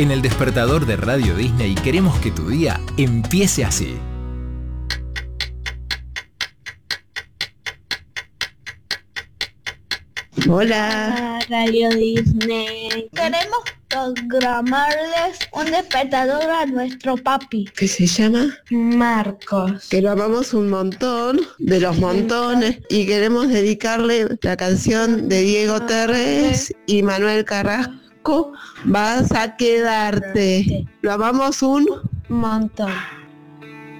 En el despertador de Radio Disney queremos que tu día empiece así. Hola, Radio Disney. Queremos programarles un despertador a nuestro papi, ¿qué se llama? Marcos. Que lo amamos un montón, de los montones, y queremos dedicarle la canción de Diego Terrés y Manuel Carrasco, Vas a quedarte. Lo amamos un Montón.